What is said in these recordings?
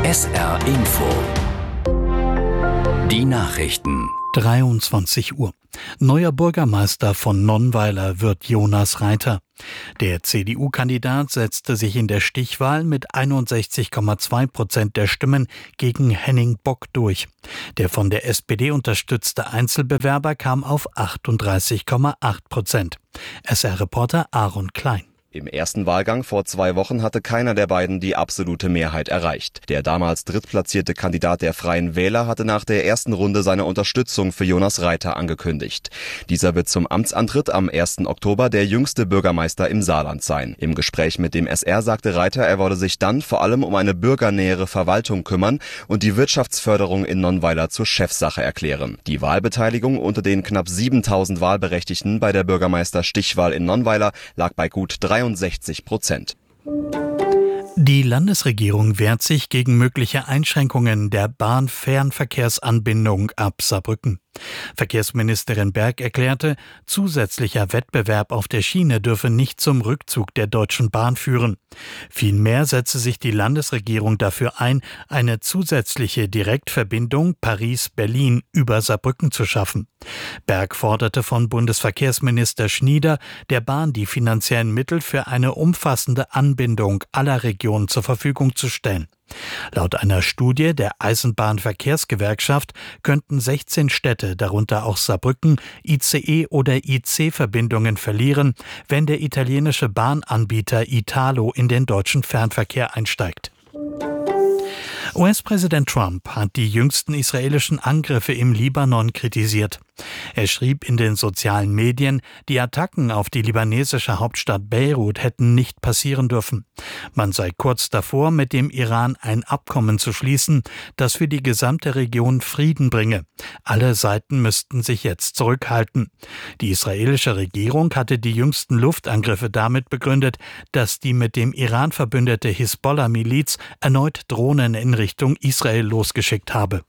SR Info. Die Nachrichten. 23 Uhr. Neuer Bürgermeister von Nonnweiler wird Jonas Reiter. Der CDU-Kandidat setzte sich in der Stichwahl mit 61,2% der Stimmen gegen Henning Bock durch. Der von der SPD unterstützte Einzelbewerber kam auf 38,8%. SR-Reporter Aaron Klein. Im ersten Wahlgang vor 2 Wochen hatte keiner der beiden die absolute Mehrheit erreicht. Der damals drittplatzierte Kandidat der Freien Wähler hatte nach der ersten Runde seine Unterstützung für Jonas Reiter angekündigt. Dieser wird zum Amtsantritt am 1. Oktober der jüngste Bürgermeister im Saarland sein. Im Gespräch mit dem SR sagte Reiter, er wolle sich dann vor allem um eine bürgernähere Verwaltung kümmern und die Wirtschaftsförderung in Nonnweiler zur Chefsache erklären. Die Wahlbeteiligung unter den knapp 7.000 Wahlberechtigten bei der Bürgermeister-Stichwahl in Nonnweiler lag bei gut 63%. Die Landesregierung wehrt sich gegen mögliche Einschränkungen der Bahn-Fernverkehrsanbindung ab Saarbrücken. Verkehrsministerin Berg erklärte, zusätzlicher Wettbewerb auf der Schiene dürfe nicht zum Rückzug der Deutschen Bahn führen. Vielmehr setze sich die Landesregierung dafür ein, eine zusätzliche Direktverbindung Paris-Berlin über Saarbrücken zu schaffen. Berg forderte von Bundesverkehrsminister Schnieder, der Bahn die finanziellen Mittel für eine umfassende Anbindung aller Regionen zur Verfügung zu stellen. Laut einer Studie der Eisenbahnverkehrsgewerkschaft könnten 16 Städte, darunter auch Saarbrücken, ICE- oder IC-Verbindungen verlieren, wenn der italienische Bahnanbieter Italo in den deutschen Fernverkehr einsteigt. US-Präsident Trump hat die jüngsten israelischen Angriffe im Libanon kritisiert. Er schrieb in den sozialen Medien, die Attacken auf die libanesische Hauptstadt Beirut hätten nicht passieren dürfen. Man sei kurz davor, mit dem Iran ein Abkommen zu schließen, das für die gesamte Region Frieden bringe. Alle Seiten müssten sich jetzt zurückhalten. Die israelische Regierung hatte die jüngsten Luftangriffe damit begründet, dass die mit dem Iran verbündete Hisbollah-Miliz erneut Drohnen in Richtung Israel losgeschickt habe.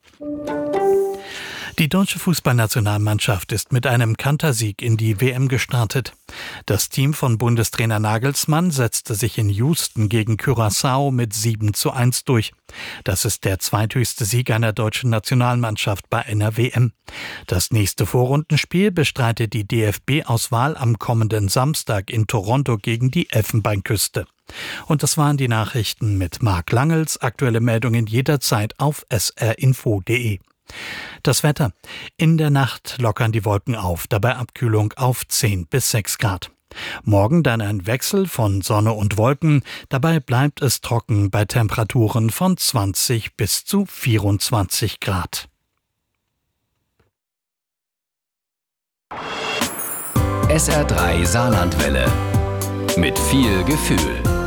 Die deutsche Fußballnationalmannschaft ist mit einem Kantersieg in die WM gestartet. Das Team von Bundestrainer Nagelsmann setzte sich in Houston gegen Curaçao mit 7:1 durch. Das ist der zweithöchste Sieg einer deutschen Nationalmannschaft bei einer WM. Das nächste Vorrundenspiel bestreitet die DFB-Auswahl am kommenden Samstag in Toronto gegen die Elfenbeinküste. Und das waren die Nachrichten mit Marc Langels. Aktuelle Meldungen jederzeit auf srinfo.de. Das Wetter. In der Nacht lockern die Wolken auf, dabei Abkühlung auf 10 bis 6 Grad. Morgen dann ein Wechsel von Sonne und Wolken, dabei bleibt es trocken bei Temperaturen von 20 bis zu 24 Grad. SR3 Saarlandwelle. Mit viel Gefühl.